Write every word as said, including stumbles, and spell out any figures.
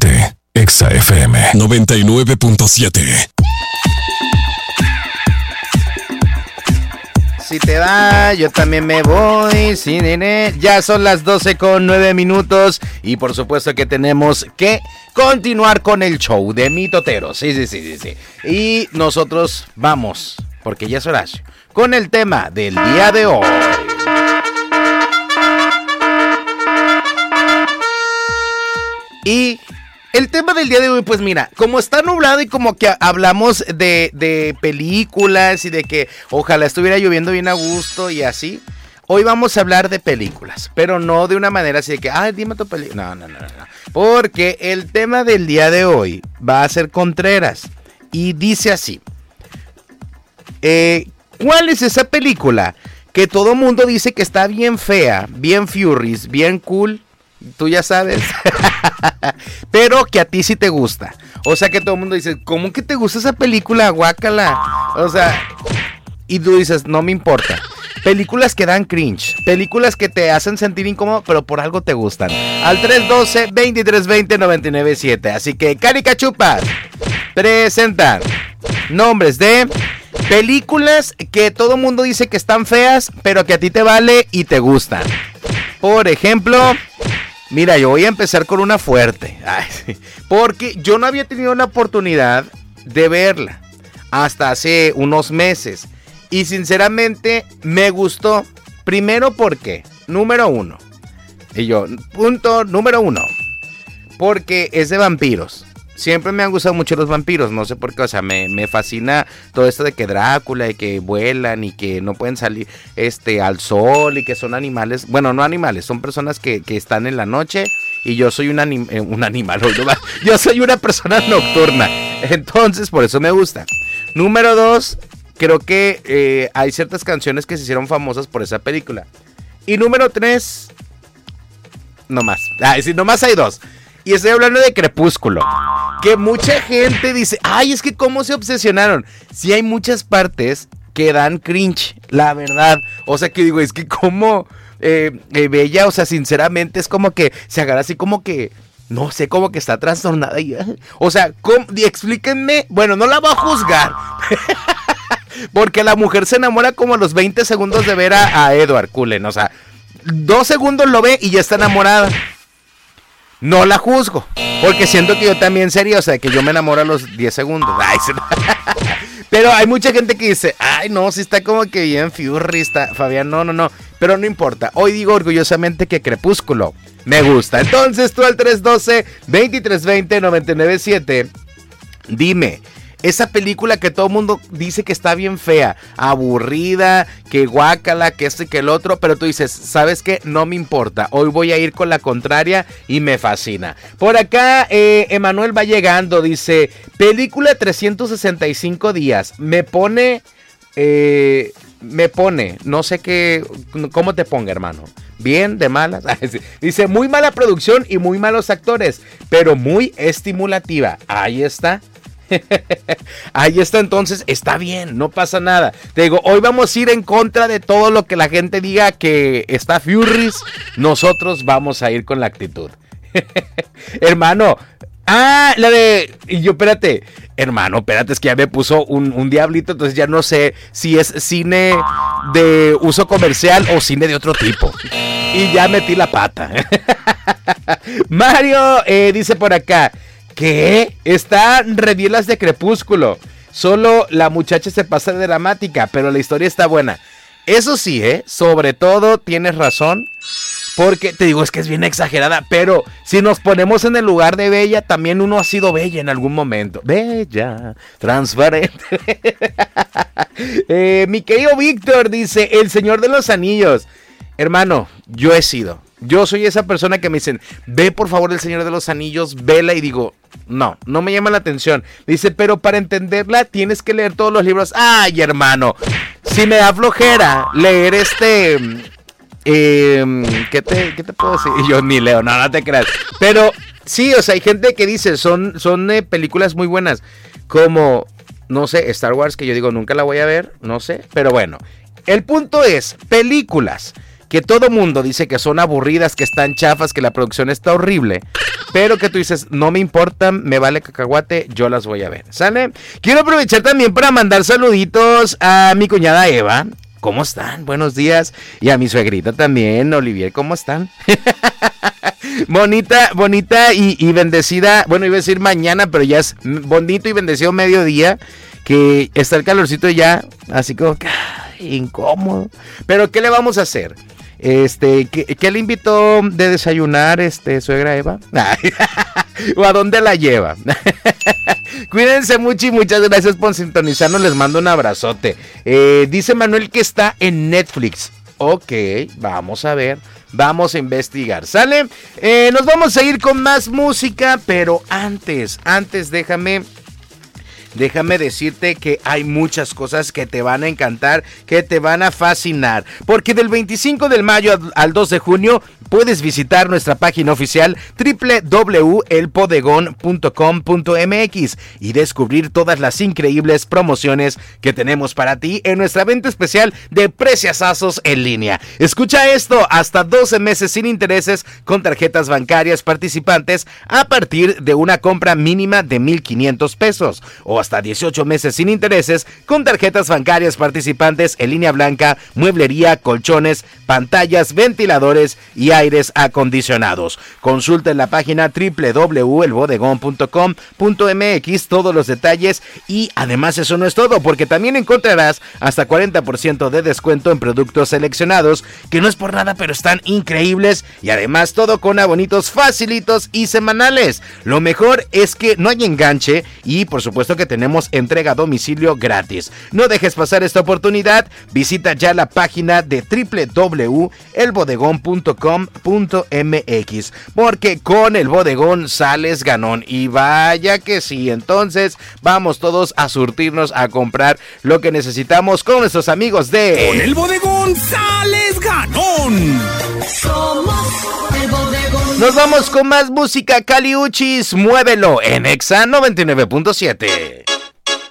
siete. Exa F M noventa y nueve punto siete. Si te va, yo también me voy. Sí, nene. Ya son las doce con nueve minutos. Y por supuesto que tenemos que continuar con el show de Mitotero. Sí, sí, sí, sí, sí. Y nosotros vamos, porque ya es Horacio, con el tema del día de hoy. Y el tema del día de hoy, pues mira, como está nublado y como que hablamos de, de películas y de que ojalá estuviera lloviendo bien a gusto y así, hoy vamos a hablar de películas, pero no de una manera así de que, ay, dime tu película. No, no, no, no. Porque el tema del día de hoy va a ser Contreras y dice así. Eh, ¿Cuál es esa película que todo mundo dice que está bien fea, bien furries, bien cool? Tú ya sabes. Pero que a ti sí te gusta. O sea que todo el mundo dice, ¿cómo que te gusta esa película? Guácala. O sea, y tú dices, no me importa. Películas que dan cringe, películas que te hacen sentir incómodo, pero por algo te gustan. Al tres uno dos, veintitrés veinte, noventa y nueve siete. Así que Caricachupas presentan nombres de películas que todo el mundo dice que están feas, pero que a ti te vale y te gustan. Por ejemplo, mira, yo voy a empezar con una fuerte. Ay, sí, porque yo no había tenido la oportunidad de verla hasta hace unos meses. Y sinceramente me gustó. Primero porque, número uno. Y yo, punto número uno. Porque es de vampiros. Siempre me han gustado mucho los vampiros, no sé por qué, o sea, me, me fascina todo esto de que Drácula y que vuelan y que no pueden salir este, al sol y que son animales, bueno, no animales, son personas que, que están en la noche y yo soy un, anim, eh, un animal, yo soy una persona nocturna, entonces por eso me gusta. Número dos, creo que eh, hay ciertas canciones que se hicieron famosas por esa película. Y número tres, no más, ah, sí, nomás hay dos. Y estoy hablando de Crepúsculo, que mucha gente dice, ay, es que cómo se obsesionaron. Sí hay muchas partes que dan cringe, la verdad. O sea, que digo, es que como eh, eh, Bella, o sea, sinceramente es como que se agarra así como que, no sé, como que está trastornada. Y, o sea, ¿cómo? Explíquenme, bueno, no la voy a juzgar. Porque la mujer se enamora como a los veinte segundos de ver a, a Edward Cullen. O sea, dos segundos lo ve y ya está enamorada. No la juzgo, porque siento que yo también sería, o sea, que yo me enamoro a los diez segundos. Ay, se... Pero hay mucha gente que dice, ay, no, si está como que bien furrista, Fabián, no, no, no. Pero no importa, hoy digo orgullosamente que Crepúsculo me gusta. Entonces tú al tres uno dos, veintitrés veinte, noventa y nueve siete, dime, esa película que todo el mundo dice que está bien fea, aburrida, que guácala, que esto y que el otro, pero tú dices, ¿sabes qué? No me importa, hoy voy a ir con la contraria y me fascina. Por acá, eh, Emanuel va llegando, dice, película trescientos sesenta y cinco días, me pone, eh, me pone, no sé qué, cómo te ponga, hermano. Bien, de malas. Dice, muy mala producción y muy malos actores, pero muy estimulativa. Ahí está. Ahí está, entonces está bien, no pasa nada. Te digo, hoy vamos a ir en contra de todo lo que la gente diga que está furries. Nosotros vamos a ir con la actitud. Hermano, ah, la de, y yo, espérate, hermano, espérate, es que ya me puso un, un diablito, entonces ya no sé si es cine de uso comercial o cine de otro tipo. Y ya metí la pata. Mario eh, dice por acá, ¿qué? Están re bien las de Crepúsculo. Solo la muchacha se pasa de dramática, pero la historia está buena. Eso sí, ¿eh? Sobre todo tienes razón. Porque te digo, es que es bien exagerada. Pero si nos ponemos en el lugar de Bella, también uno ha sido bella en algún momento. Bella, transparente. eh, mi querido Víctor dice, El Señor de los Anillos. Hermano, yo he sido. Yo soy esa persona que me dicen, ve por favor El Señor de los Anillos, vela, y digo, no, no me llama la atención. Dice, pero para entenderla tienes que leer todos los libros. Ay, hermano, si me da flojera leer este, eh, ¿qué te, qué te puedo decir? Y yo ni leo, no, no te creas. Pero sí, o sea, hay gente que dice, son, son eh, películas muy buenas, como, no sé, Star Wars, que yo digo, nunca la voy a ver, no sé, pero bueno. El punto es, películas que todo mundo dice que son aburridas, que están chafas, que la producción está horrible, pero que tú dices, no me importa, me vale cacahuate, yo las voy a ver, ¿sale? Quiero aprovechar también para mandar saluditos a mi cuñada Eva. ¿Cómo están? Buenos días. Y a mi suegrita también, Olivier, ¿cómo están? Bonita, bonita y, y bendecida, bueno, iba a decir mañana, pero ya es bonito y bendecido mediodía, que está el calorcito ya, así como que ay, incómodo. Pero ¿qué le vamos a hacer? Este, ¿qué, qué le invitó de desayunar, este, suegra Eva? ¿O a dónde la lleva? Cuídense mucho y muchas gracias por sintonizarnos, les mando un abrazote. Eh, dice Manuel que está en Netflix. Ok, vamos a ver, vamos a investigar, ¿sale? Eh, nos vamos a ir con más música, pero antes, antes déjame... Déjame decirte que hay muchas cosas que te van a encantar, que te van a fascinar, porque del veinticinco de mayo al dos de junio puedes visitar nuestra página oficial doble u doble u doble u punto el bodegón punto com punto m x y descubrir todas las increíbles promociones que tenemos para ti en nuestra venta especial de preciazazos en línea. Escucha esto, hasta doce meses sin intereses con tarjetas bancarias participantes a partir de una compra mínima de mil quinientos pesos o hasta dieciocho meses sin intereses con tarjetas bancarias participantes en línea blanca, mueblería, colchones, pantallas, ventiladores y aires acondicionados. Consulta en la página doble u doble u doble u punto el bodegón punto com punto m x todos los detalles y además eso no es todo, porque también encontrarás hasta cuarenta por ciento de descuento en productos seleccionados que no es por nada pero están increíbles y además todo con abonitos facilitos y semanales. Lo mejor es que no hay enganche y por supuesto que tenemos entrega a domicilio gratis. No dejes pasar esta oportunidad, visita ya la página de doble u doble u doble u punto el bodegón punto com punto m x porque con el bodegón sales ganón y vaya que sí. Entonces vamos todos a surtirnos, a comprar lo que necesitamos con nuestros amigos de Con el bodegón sales ganón. Somos el bodegón. Nos vamos con más música. Caliuchis, muévelo en Exa noventa y nueve punto siete.